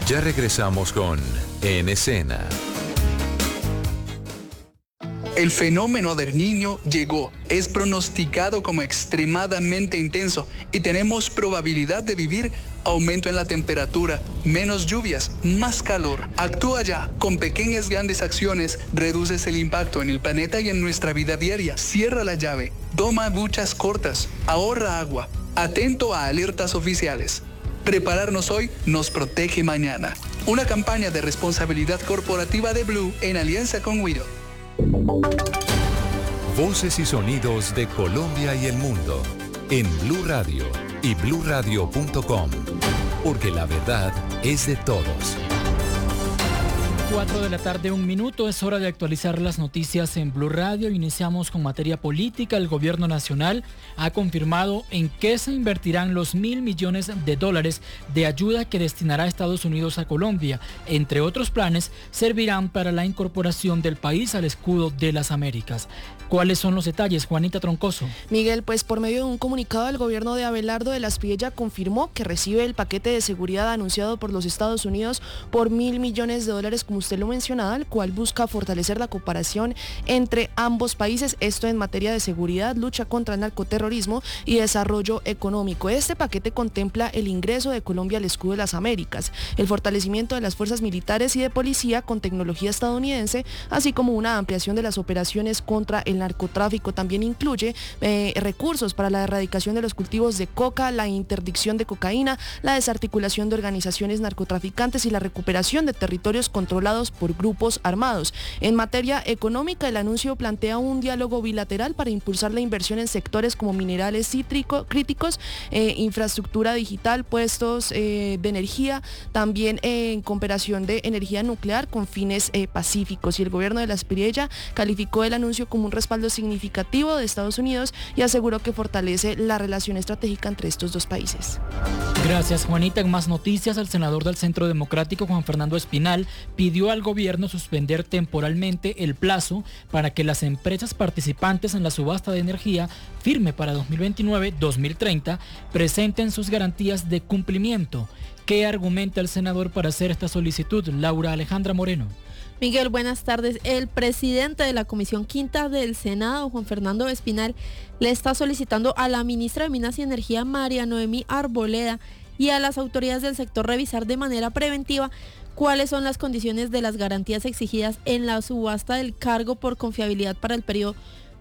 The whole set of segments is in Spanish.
Ya regresamos con En Escena. El fenómeno del Niño llegó, es pronosticado como extremadamente intenso y tenemos probabilidad de vivir aumento en la temperatura, menos lluvias, más calor. Actúa ya, con pequeñas grandes acciones reduces el impacto en el planeta y en nuestra vida diaria. Cierra la llave, toma duchas cortas, ahorra agua, atento a alertas oficiales. Prepararnos hoy nos protege mañana. Una campaña de responsabilidad corporativa de Blue en alianza con Wido. Voces y sonidos de Colombia y el mundo en Blue Radio y bluradio.com, porque la verdad es de todos. 4 de la tarde, 1 minuto, es hora de actualizar las noticias en Blue Radio. Iniciamos con materia política. El gobierno nacional ha confirmado en qué se invertirán los $1.000 millones de ayuda que destinará Estados Unidos a Colombia. Entre otros planes, servirán para la incorporación del país al escudo de las Américas. ¿Cuáles son los detalles, Juanita Troncoso? Miguel, pues por medio de un comunicado, el gobierno de Abelardo de la Espriella confirmó que recibe el paquete de seguridad anunciado por los Estados Unidos por $1.000 millones, como usted lo mencionaba, el cual busca fortalecer la cooperación entre ambos países, esto en materia de seguridad, lucha contra el narcoterrorismo y desarrollo económico. Este paquete contempla el ingreso de Colombia al escudo de las Américas, el fortalecimiento de las fuerzas militares y de policía con tecnología estadounidense, así como una ampliación de las operaciones contra el narcotráfico. También incluye recursos para la erradicación de los cultivos de coca, la interdicción de cocaína, la desarticulación de organizaciones narcotraficantes y la recuperación de territorios controlados por grupos armados. En materia económica, el anuncio plantea un diálogo bilateral para impulsar la inversión en sectores como minerales críticos, infraestructura digital, puestos de energía, también en cooperación de energía nuclear con fines pacíficos. Y el gobierno de la Espriella calificó el anuncio como un respaldo significativo de Estados Unidos y aseguró que fortalece la relación estratégica entre estos dos países. Gracias, Juanita. En más noticias, el senador del Centro Democrático, Juan Fernando Espinal, pidió al gobierno suspender temporalmente el plazo para que las empresas participantes en la subasta de energía firme para 2029-2030 presenten sus garantías de cumplimiento. ¿Qué argumenta el senador para hacer esta solicitud? Laura Alejandra Moreno. Miguel, buenas tardes. El presidente de la Comisión Quinta del Senado, Juan Fernando Espinal, le está solicitando a la ministra de Minas y Energía, María Noemí Arboleda, y a las autoridades del sector revisar de manera preventiva cuáles son las condiciones de las garantías exigidas en la subasta del cargo por confiabilidad para el periodo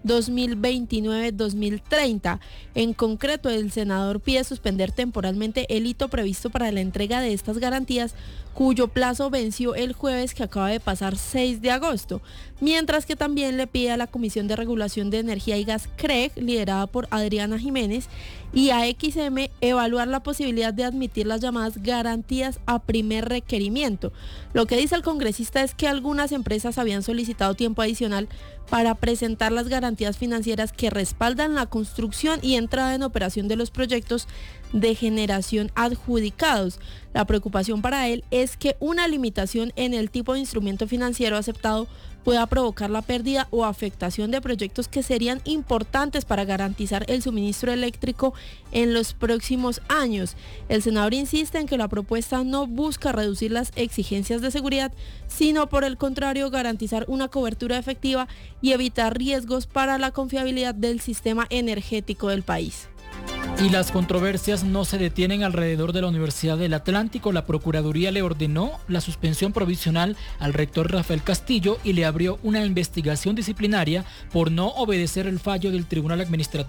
2029-2030. En concreto, el senador pide suspender temporalmente el hito previsto para la entrega de estas garantías, cuyo plazo venció el jueves que acaba de pasar, 6 de agosto, mientras que también le pide a la Comisión de Regulación de Energía y Gas, CREG, liderada por Adriana Jiménez, y a XM evaluar la posibilidad de admitir las llamadas garantías a primer requerimiento. Lo que dice el congresista es que algunas empresas habían solicitado tiempo adicional para presentar las garantías financieras que respaldan la construcción y entrada en operación de los proyectos de generación adjudicados. La preocupación para él es que una limitación en el tipo de instrumento financiero aceptado pueda provocar la pérdida o afectación de proyectos que serían importantes para garantizar el suministro eléctrico en los próximos años. El senador insiste en que la propuesta no busca reducir las exigencias de seguridad, sino por el contrario garantizar una cobertura efectiva y evitar riesgos para la confiabilidad del sistema energético del país. Y las controversias no se detienen alrededor de la Universidad del Atlántico. La Procuraduría le ordenó la suspensión provisional al rector Rafael Castillo y le abrió una investigación disciplinaria por no obedecer el fallo del Tribunal Administrativo